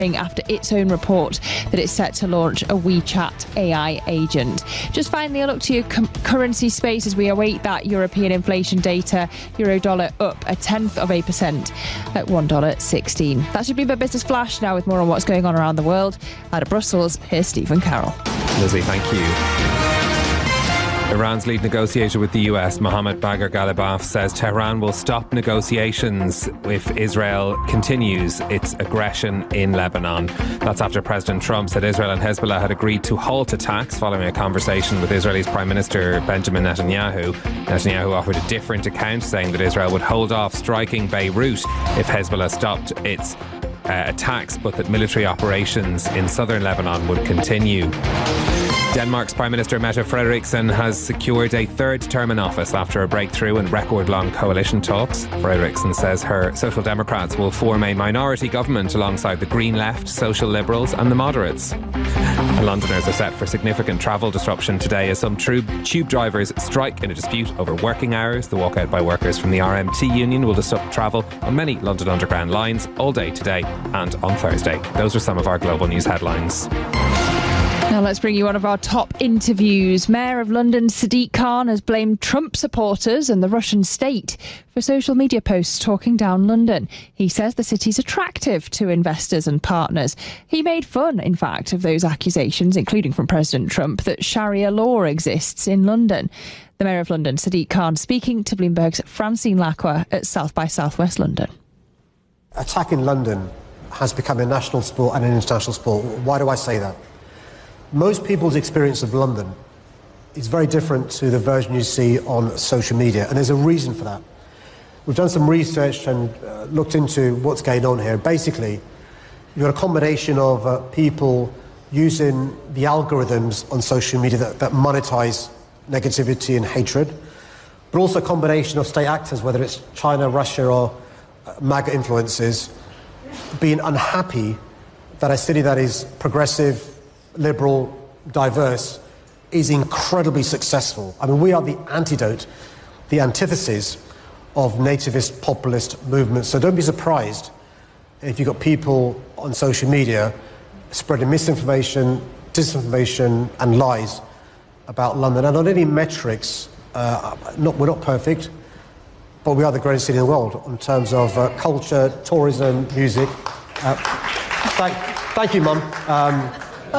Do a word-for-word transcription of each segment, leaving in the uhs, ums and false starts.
after its own report that it's set to launch a WeChat A I agent. Just finally, a look to your com- currency space as we await that European inflation data. Euro dollar up a tenth of a percent at one dollar sixteen. That's your Bloomberg Business Flash. Now with more on what's going on around the world. Out of Brussels, here's Stephen Carroll. Lizzie, thank you. Iran's lead negotiator with the U S, Mohammad Bagher Ghalibaf, says Tehran will stop negotiations if Israel continues its aggression in Lebanon. That's after President Trump said Israel and Hezbollah had agreed to halt attacks following a conversation with Israel's Prime Minister Benjamin Netanyahu. Netanyahu offered a different account, saying that Israel would hold off striking Beirut if Hezbollah stopped its uh, attacks, but that military operations in southern Lebanon would continue. Denmark's Prime Minister Mette Frederiksen has secured a third term in office after a breakthrough in record-long coalition talks. Frederiksen says her Social Democrats will form a minority government alongside the Green Left, Social Liberals and the Moderates. And Londoners are set for significant travel disruption today as some tube, tube drivers strike in a dispute over working hours. The walkout by workers from the R M T union will disrupt travel on many London Underground lines all day today and on Thursday. Those are some of our global news headlines. Now let's bring you one of our top interviews. Mayor of London Sadiq Khan has blamed Trump supporters and the Russian state for social media posts talking down London. He says the city's attractive to investors and partners. He made fun, in fact, of those accusations, including from President Trump, that Sharia law exists in London. The Mayor of London, Sadiq Khan, speaking to Bloomberg's Francine Lacqua at South by Southwest London. Attacking London has become a national sport and an international sport. Why do I say that? Most people's experience of London is very different to the version you see on social media, and there's a reason for that. We've done some research and uh, looked into what's going on here. Basically, you've got a combination of uh, people using the algorithms on social media that, that monetize negativity and hatred, but also a combination of state actors, whether it's China, Russia, or uh, MAGA influences, being unhappy that a city that is progressive, liberal, diverse, is incredibly successful. I mean, we are the antidote, the antithesis of nativist populist movements. So don't be surprised if you've got people on social media spreading misinformation, disinformation and lies about London. And on any metrics, uh, not, we're not perfect, but we are the greatest city in the world in terms of uh, culture, tourism, music. Uh, thank, thank you, Mum. Um,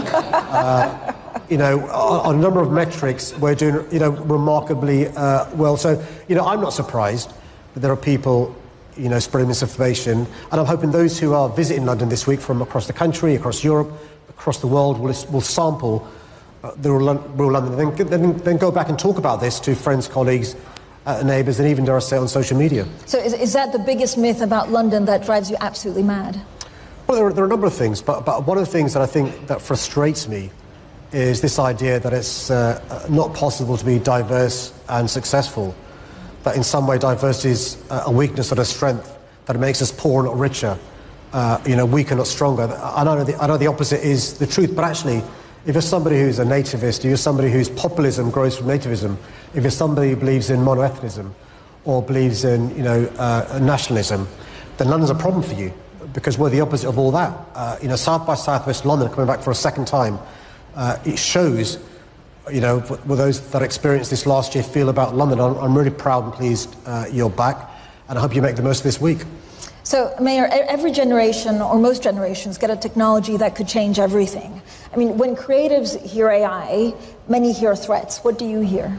Uh, you know, on, on a number of metrics, we're doing, you know, remarkably uh, well. So, you know, I'm not surprised that there are people, you know, spreading misinformation. And I'm hoping those who are visiting London this week from across the country, across Europe, across the world, will, will sample uh, the real, real London. Then, then, then go back and talk about this to friends, colleagues, uh, neighbours, and even, dare I say, on social media. So is, is that the biggest myth about London that drives you absolutely mad? Well, there are, there are a number of things, but, but one of the things that I think that frustrates me is this idea that it's uh, not possible to be diverse and successful, that in some way diversity is a weakness or a strength, that it makes us poor, not richer, uh, you know, weaker, not stronger. I know, the, I know the opposite is the truth, but actually, if you're somebody who's a nativist, if you're somebody whose populism grows from nativism, if you're somebody who believes in monoethnism or believes in, you know, uh, nationalism, then London's a problem for you, because we're the opposite of all that. Uh, you know, South by Southwest London, coming back for a second time, uh, it shows, you know, what those that experienced this last year feel about London. I'm, I'm really proud and pleased uh, you're back, and I hope you make the most of this week. So, Mayor, every generation, or most generations, get a technology that could change everything. I mean, when creatives hear A I, many hear threats. What do you hear?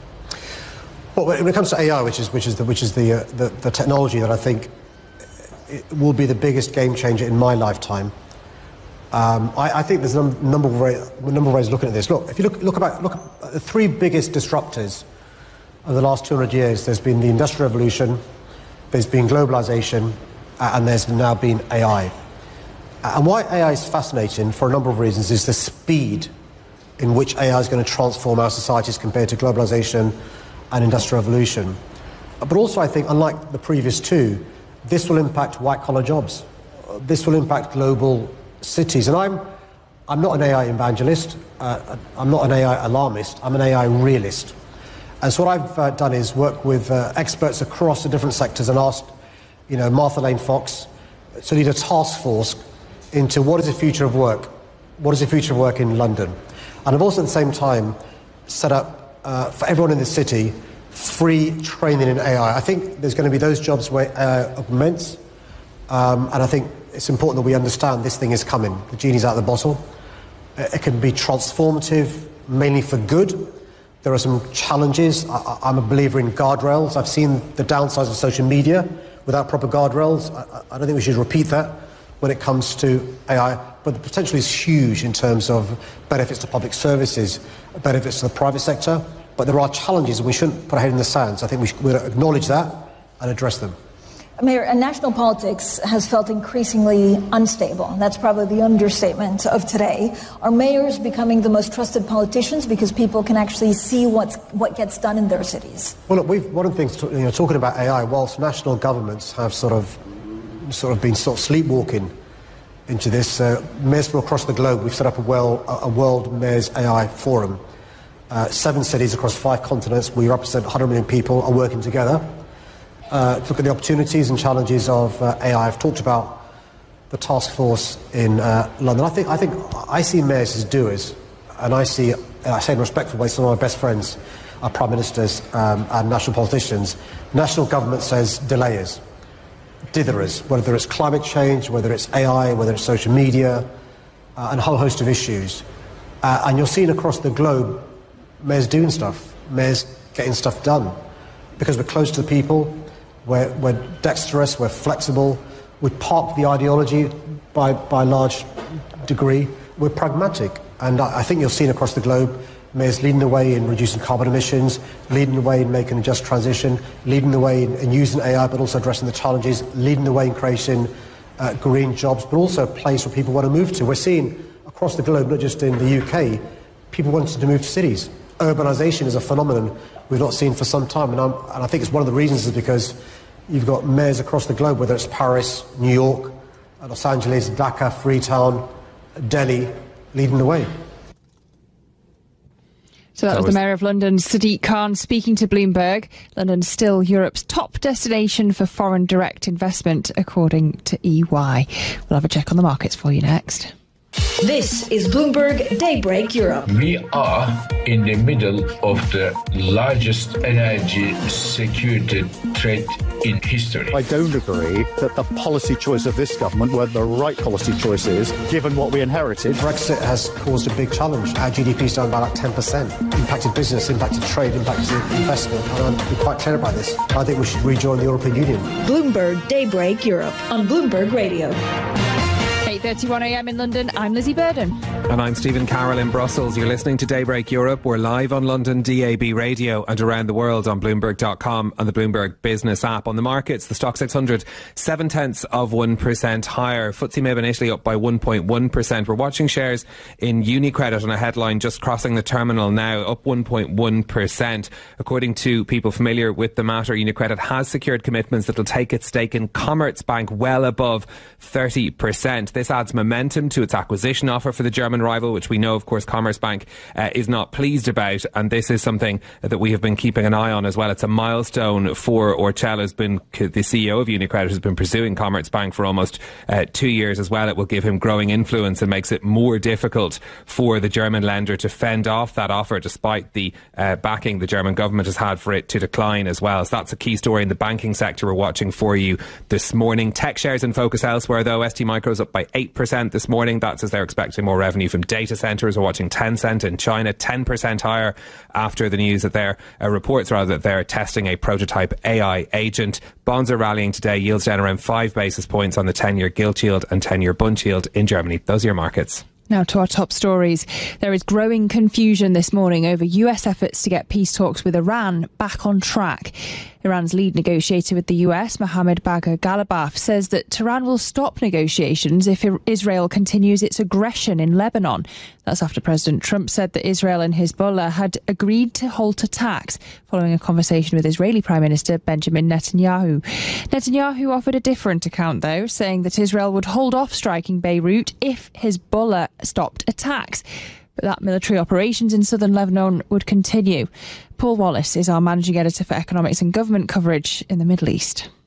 Well, when it comes to A I, which is which is the which is the uh, the, the technology that I think it will be the biggest game changer in my lifetime. Um, I, I think there's a num- number of ways, a number of ways of looking at this. Look, if you look look about look at the three biggest disruptors of the last two hundred years, there's been the Industrial Revolution, there's been globalization, uh, and there's now been A I. And why A I is fascinating for a number of reasons is the speed in which A I is going to transform our societies compared to globalization and Industrial Revolution. But also, I think, unlike the previous two, this will impact white-collar jobs. This will impact global cities. And I'm, I'm not an A I evangelist. Uh, I'm not an A I alarmist. I'm an A I realist. And so what I've uh, done is work with uh, experts across the different sectors and asked, you know, Martha Lane Fox to lead a task force into what is the future of work, what is the future of work in London. And I've also at the same time set up uh, for everyone in the city free training in A I. I think there's going to be those jobs where A I augments, um, and I think it's important that we understand this thing is coming. The genie's out of the bottle. It can be transformative, mainly for good. There are some challenges. I, I'm a believer in guardrails. I've seen the downsides of social media without proper guardrails. I, I don't think we should repeat that when it comes to A I, but the potential is huge in terms of benefits to public services, benefits to the private sector, but there are challenges and we shouldn't put our head in the sand. So I think we should acknowledge that and address them. Mayor, and national politics has felt increasingly unstable. And that's probably the understatement of today. Are mayors becoming the most trusted politicians because people can actually see what's, what gets done in their cities? Well, look, we've, one of the things, you know, talking about A I, whilst national governments have sort of, sort of been sort of sleepwalking into this, uh, mayors from across the globe, we've set up a, well, a World Mayors A I Forum. Uh, seven cities across five continents, we represent one hundred million people, are working together. Uh, to look at the opportunities and challenges of uh, A I. I've talked about the task force in uh, London. I think, I think I see mayors as doers, and I see, I say in a respectful way, some of my best friends are prime ministers um, and national politicians. National government says delayers, ditherers, whether it's climate change, whether it's A I, whether it's social media, uh, and a whole host of issues. Uh, and you're seeing across the globe mayors doing stuff, mayors getting stuff done, because we're close to the people. We're, we're dexterous, we're flexible, we park the ideology by, by a large degree, we're pragmatic. And I, I think you're seeing across the globe mayors leading the way in reducing carbon emissions, leading the way in making a just transition, leading the way in, in using A I but also addressing the challenges, leading the way in creating uh, green jobs, but also a place where people want to move to. We're seeing across the globe, not just in the U K, people wanting to move to cities. Urbanisation is a phenomenon we've not seen for some time, and, I'm, and I think it's one of the reasons is because you've got mayors across the globe, whether it's Paris, New York, Los Angeles, Dhaka, Freetown, Delhi, leading the way. So that, that was, was the Mayor of London, Sadiq Khan, speaking to Bloomberg. London's still Europe's top destination for foreign direct investment, according to E Y. We'll have a check on the markets for you next. This is Bloomberg Daybreak Europe. We are in the middle of the largest energy security threat in history. I don't agree that the policy choice of this government were the right policy choice is, given what we inherited. Brexit has caused a big challenge. Our G D P is down by like ten percent. Impacted business, impacted trade, impacted investment. And I'm quite clear about this. I think we should rejoin the European Union. Bloomberg Daybreak Europe on Bloomberg Radio. eight thirty-one a m in London, I'm Lizzie Burden. And I'm Stephen Carroll in Brussels. You're listening to Daybreak Europe. We're live on London D A B radio and around the world on Bloomberg dot com and the Bloomberg Business app. On the markets, the Stock six hundred, seven tenths of one percent higher. F T S E M I B in Italy up by one point one percent. We're watching shares in UniCredit on a headline just crossing the terminal now, up one point one percent. According to people familiar with the matter, UniCredit has secured commitments that will take its stake in Commerzbank well above thirty percent. This adds momentum to its acquisition offer for the German rival, which we know, of course, Commerzbank uh, is not pleased about, and this is something that we have been keeping an eye on as well. It's a milestone for Orcel, who's been the C E O of UniCredit, has been pursuing Commerzbank for almost uh, two years as well. It will give him growing influence and makes it more difficult for the German lender to fend off that offer, despite the uh, backing the German government has had for it to decline as well. So that's a key story in the banking sector we're watching for you this morning. Tech shares in focus elsewhere, though. S T Micro's up by eight percent this morning. That's as they're expecting more revenue from data centres. We're watching Tencent in China, ten percent higher after the news that they're uh, reports rather that they're testing a prototype A I agent. Bonds are rallying today, yields down around five basis points on the ten-year gilt yield and ten-year bund yield in Germany. Those are your markets. Now to our top stories. There is growing confusion this morning over U S efforts to get peace talks with Iran back on track. Iran's lead negotiator with the U S, Mohammad Bagher Ghalibaf, says that Tehran will stop negotiations if Israel continues its aggression in Lebanon. That's after President Trump said that Israel and Hezbollah had agreed to halt attacks following a conversation with Israeli Prime Minister Benjamin Netanyahu. Netanyahu offered a different account, though, saying that Israel would hold off striking Beirut if Hezbollah stopped attacks. But that military operations in southern Lebanon would continue. Paul Wallace is our managing editor for economics and government coverage in the Middle East.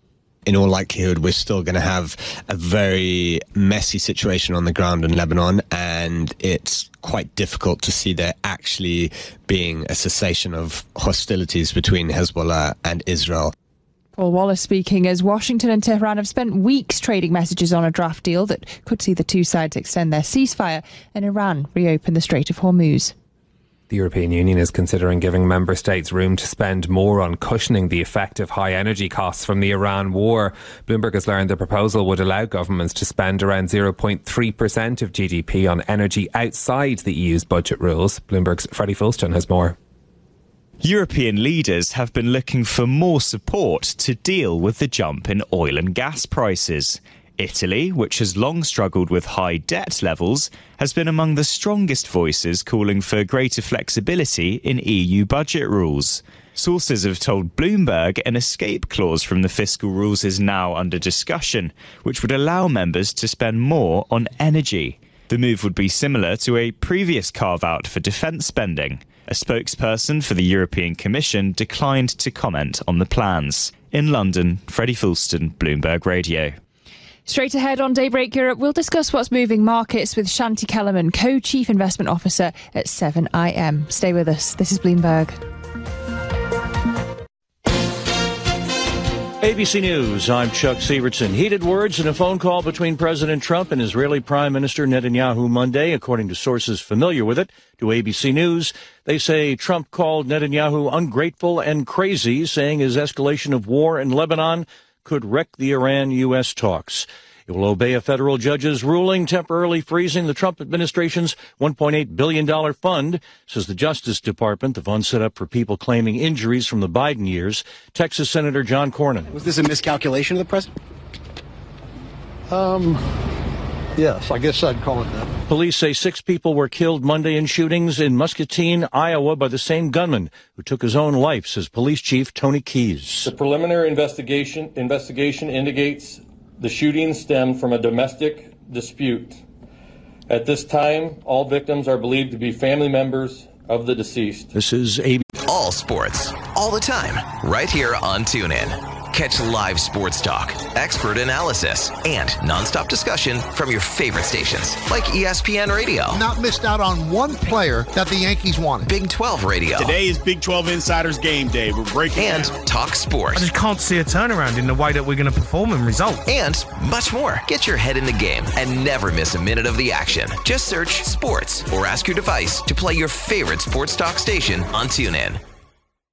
in all likelihood, we're still going to have a very messy situation on the ground in Lebanon, and it's quite difficult to see there actually being a cessation of hostilities between Hezbollah and Israel. Paul Wallace speaking as Washington and Tehran have spent weeks trading messages on a draft deal that could see the two sides extend their ceasefire and Iran reopen the Strait of Hormuz. The European Union is considering giving member states room to spend more on cushioning the effect of high energy costs from the Iran war. Bloomberg has learned the proposal would allow governments to spend around zero point three percent of G D P on energy outside the E U's budget rules. Bloomberg's Freddie Fulston has more. European leaders have been looking for more support to deal with the jump in oil and gas prices. Italy, which has long struggled with high debt levels, has been among the strongest voices calling for greater flexibility in E U budget rules. Sources have told Bloomberg an escape clause from the fiscal rules is now under discussion, which would allow members to spend more on energy. The move would be similar to a previous carve-out for defence spending. A spokesperson for the European Commission declined to comment on the plans. In London, Freddie Fulston, Bloomberg Radio. Straight ahead on Daybreak Europe, we'll discuss what's moving markets with Shanti Kellerman, Co-Chief Investment Officer at seven I M. Stay with us. This is Bloomberg. A B C News, I'm Chuck Sievertson. Heated words in a phone call between President Trump and Israeli Prime Minister Netanyahu Monday, according to sources familiar with it. To A B C News, they say Trump called Netanyahu ungrateful and crazy, saying his escalation of war in Lebanon could wreck the Iran-U S talks. It will obey a federal judge's ruling temporarily freezing the Trump administration's one point eight billion dollars fund, says the Justice Department, the fund set up for people claiming injuries from the Biden years. Texas Senator John Cornyn. Was this a miscalculation of the president? Um, yes, I guess I'd call it that. Police say six people were killed Monday in shootings in Muscatine, Iowa, by the same gunman who took his own life, says Police Chief Tony Keyes. The preliminary investigation investigation indicates the shooting stemmed from a domestic dispute. At this time, all victims are believed to be family members of the deceased. This is A B C. All sports, all the time, right here on TuneIn. Catch live sports talk, expert analysis, and nonstop discussion from your favorite stations, like E S P N Radio. Not missed out on one player that the Yankees wanted. Big twelve Radio. Today is Big twelve Insiders Game Day. We're breaking And down. Talk Sports. I just can't see a turnaround in the way that we're going to perform and result. And much more. Get your head in the game and never miss a minute of the action. Just search Sports or ask your device to play your favorite sports talk station on TuneIn.